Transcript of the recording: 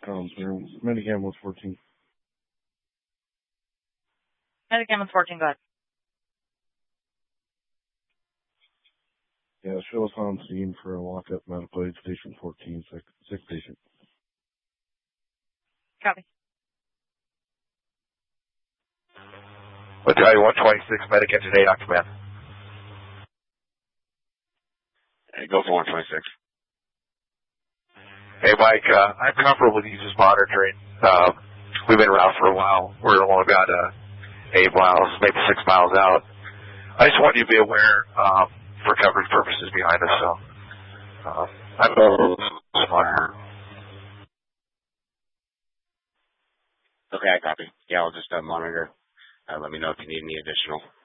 Medicam was 14. Medicam was 14, go ahead. Yeah, show us on scene for a walk-up medical aid station 14, sick patient. Copy. Battalion 126, Medicam today, Dr. Man. Hey, go for 126. Hey, Mike, I'm comfortable with you just monitoring. We've been around for a while. We're only about 8 miles, maybe 6 miles out. I just want you to be aware for coverage purposes behind us. So I'm monitor. Okay, I copy. Yeah, I'll just monitor. Let me know if you need any additional